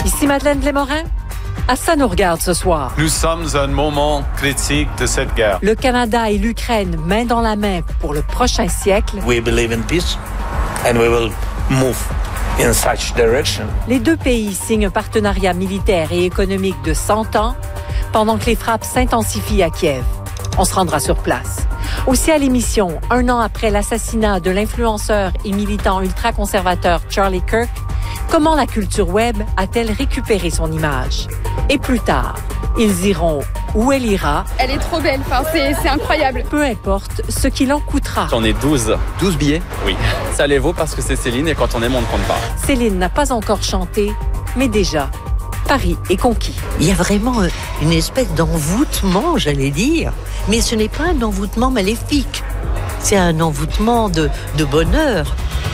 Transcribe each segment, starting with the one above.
Ici Madeleine Blais-Morin. À ça nous regarde ce soir. Nous sommes à un moment critique de cette guerre. Le Canada et l'Ukraine, main dans la main pour le prochain siècle. We believe in peace and we will move in such direction. Les deux pays signent un partenariat militaire et économique de 100 ans pendant que les frappes s'intensifient à Kiev. On se rendra sur place. Aussi à l'émission, un an après l'assassinat de l'influenceur et militant ultra-conservateur Charlie Kirk, comment la culture web a-t-elle récupéré son image? Et plus tard, ils iront où elle ira. Elle est trop belle, c'est incroyable. Peu importe ce qu'il en coûtera. J'en ai 12. 12 billets? Oui. Ça les vaut parce que c'est Céline et quand on aime, on ne compte pas. Céline n'a pas encore chanté, mais déjà, Paris est conquis. Il y a vraiment une espèce d'envoûtement, j'allais dire. Mais ce n'est pas un envoûtement maléfique. C'est un envoûtement de bonheur.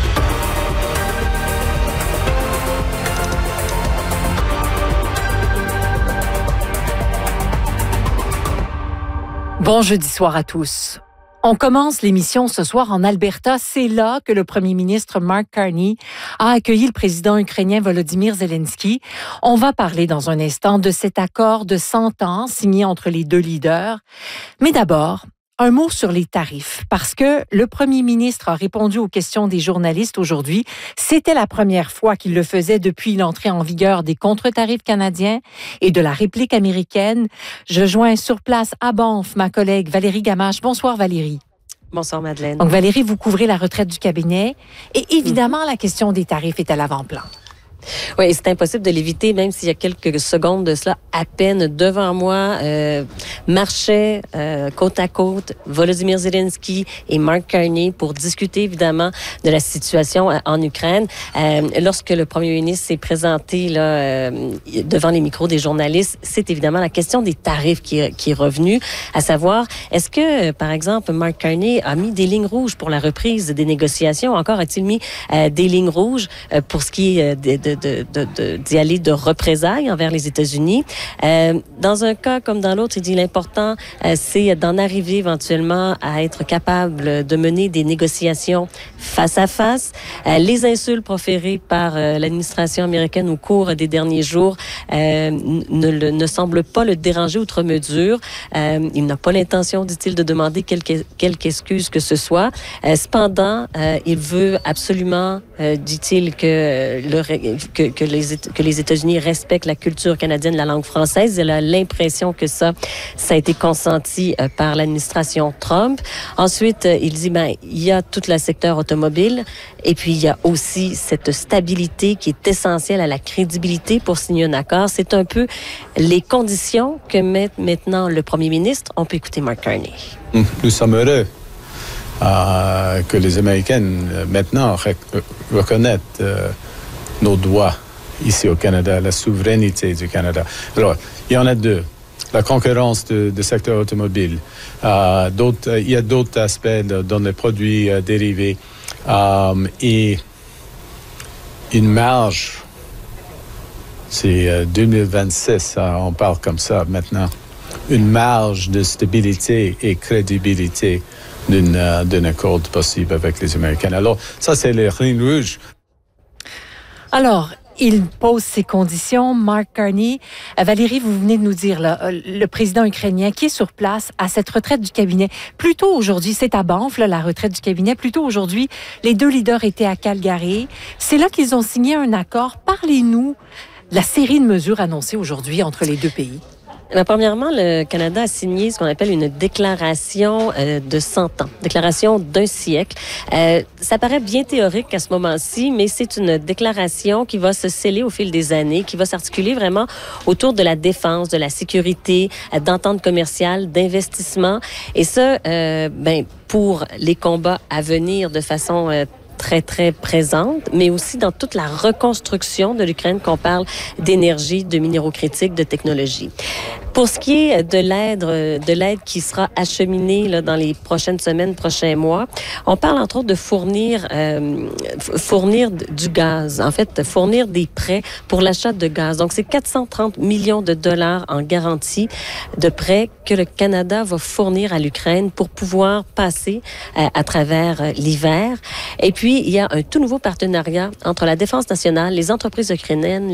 Bon jeudi soir à tous. On commence l'émission ce soir en Alberta. C'est là que le premier ministre Mark Carney a accueilli le président ukrainien Volodymyr Zelensky. On va parler dans un instant de cet accord de 100 ans signé entre les deux leaders. Mais d'abord, un mot sur les tarifs, parce que le premier ministre a répondu aux questions des journalistes aujourd'hui. C'était la première fois qu'il le faisait depuis l'entrée en vigueur des contre-tarifs canadiens et de la réplique américaine. Je joins sur place à Banff ma collègue Valérie Gamache. Bonsoir Valérie. Bonsoir Madeleine. Donc Valérie, vous couvrez la retraite du cabinet et évidemment la question des tarifs est à l'avant-plan. Oui, c'est impossible de l'éviter, même s'il y a quelques secondes de cela, à peine devant moi, marchaient côte à côte Volodymyr Zelensky et Mark Carney pour discuter évidemment de la situation en Ukraine. Lorsque le premier ministre s'est présenté là, devant les micros des journalistes, c'est évidemment la question des tarifs qui est revenue, à savoir, est-ce que, par exemple, Mark Carney a mis des lignes rouges pour la reprise des négociations? Encore a-t-il mis des lignes rouges pour ce qui est d'y aller de représailles envers les États-Unis. Dans un cas comme dans l'autre, il dit l'important, c'est d'en arriver éventuellement à être capable de mener des négociations face à face. Les insultes proférées par l'administration américaine au cours des derniers jours ne semblent pas le déranger outre mesure. Il n'a pas l'intention, dit-il, de demander quelque excuse que ce soit. Cependant, il veut absolument, dit-il, que les États-Unis respectent la culture canadienne, la langue française. Il a l'impression que ça a été consenti par l'administration Trump. Ensuite, il dit, il y a tout le secteur automobile et puis il y a aussi cette stabilité qui est essentielle à la crédibilité pour signer un accord. C'est un peu les conditions que met maintenant le premier ministre. On peut écouter Mark Carney. Nous sommes heureux que les Américains maintenant reconnaissent nos droits ici au Canada, la souveraineté du Canada. Alors, il y en a deux. La concurrence du secteur automobile. Il y a d'autres aspects dans les produits dérivés. Et une marge, c'est 2026, on parle comme ça maintenant, une marge de stabilité et crédibilité d'un accord possible avec les Américains. Alors, ça, c'est les lignes rouges. Alors, il pose ses conditions. Mark Carney. Valérie, vous venez de nous dire, là, le président ukrainien qui est sur place à cette retraite du cabinet. Plus tôt aujourd'hui, c'est à Banff, là, la retraite du cabinet. Plus tôt aujourd'hui, les deux leaders étaient à Calgary. C'est là qu'ils ont signé un accord. Parlez-nous de la série de mesures annoncées aujourd'hui entre les deux pays. Premièrement, le Canada a signé ce qu'on appelle une déclaration de 100 ans, déclaration d'un siècle. Ça paraît bien théorique à ce moment-ci, mais c'est une déclaration qui va se sceller au fil des années, qui va s'articuler vraiment autour de la défense, de la sécurité, d'entente commerciale, d'investissement. Et ça, pour les combats à venir de façon très, très présente, mais aussi dans toute la reconstruction de l'Ukraine, qu'on parle d'énergie, de minéraux critiques, de technologie. Pour ce qui est de l'aide qui sera acheminée là, dans les prochaines semaines, prochains mois, on parle entre autres de fournir du gaz, en fait, fournir des prêts pour l'achat de gaz. Donc, c'est 430 millions de dollars en garantie de prêts que le Canada va fournir à l'Ukraine pour pouvoir passer à travers l'hiver. Et puis, il y a un tout nouveau partenariat entre la Défense nationale, les entreprises ukrainiennes,